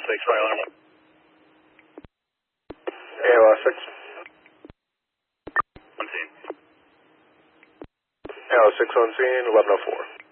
Alarm. AOS 6. On scene. AOS 6 on scene, 1104.